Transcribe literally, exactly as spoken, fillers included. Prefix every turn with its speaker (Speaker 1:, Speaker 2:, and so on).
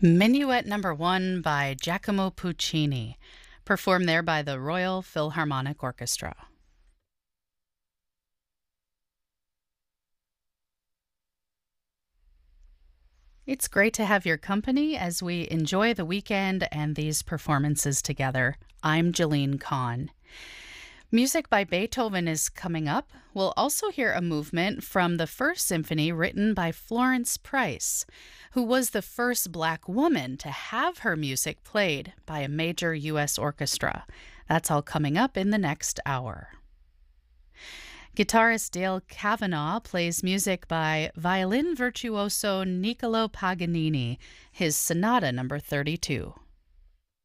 Speaker 1: Minuet Number One by Giacomo Puccini, performed there by the Royal Philharmonic Orchestra. It's great to have your company as we enjoy the weekend and these performances together. I'm Jeline Kahn. Music by Beethoven is coming up. We'll also hear a movement from the First Symphony written by Florence Price, who was the first Black woman to have her music played by a major U S orchestra. That's all coming up in the next hour. Guitarist Dale Kavanaugh plays music by violin virtuoso Niccolo Paganini, his Sonata number thirty-two.